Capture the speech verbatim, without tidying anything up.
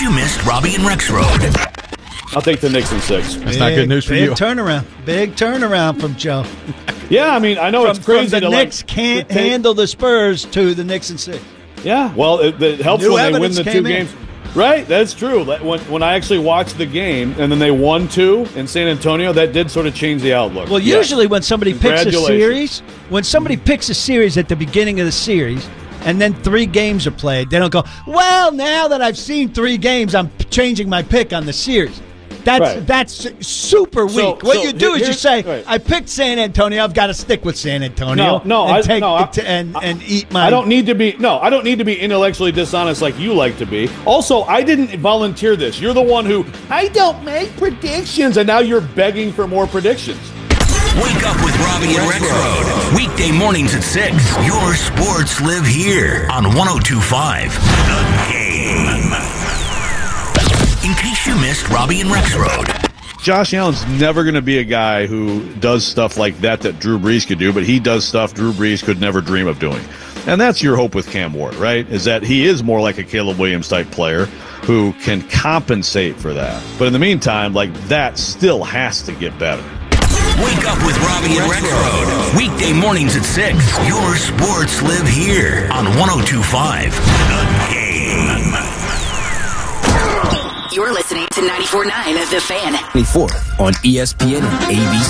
case you missed Robbie and Rex Road. I'll take the Knicks in six. That's big, not good news for big you. Big turnaround. Big turnaround from Joe. Yeah, I mean, I know from, it's crazy. From the to Knicks like, can't to take, handle the Spurs to the Knicks in six. Yeah, well, it, it helps New when they win evidence the came two in. games. Right, that's true. When when I actually watched the game and then they won two in San Antonio, that did sort of change the outlook. Well, yeah. usually when somebody picks a Congratulations. series, when somebody picks a series at the beginning of the series, and then three games are played, they don't go, well, now that I've seen three games, I'm changing my pick on the series. That's Right. that's super weak. So- what so you do here- is you say, right. I picked San Antonio, I've got to stick with San Antonio. No, no, and I- take, no, I- t- and, and eat my. I don't need to be no, I don't need to be intellectually dishonest like you like to be. Also, I didn't volunteer this. You're the one who I don't make predictions, and now you're begging for more predictions. Wake up with Robbie and Rex Road. Weekday mornings at six. Your sports live here on one oh two point five The Game. In case you missed Robbie and Rex Road. Josh Allen's never going to be a guy who does stuff like that that Drew Brees could do, but he does stuff Drew Brees could never dream of doing. And that's your hope with Cam Ward, right? Is that he is more like a Caleb Williams type player who can compensate for that. But in the meantime, like that still has to get better. Wake up with Robbie and Rex Road. Weekday mornings at six. Your sports live here on one oh two point five The Game. You're listening to ninety-four point nine of The Fan. twenty-fourth on E S P N and A B C.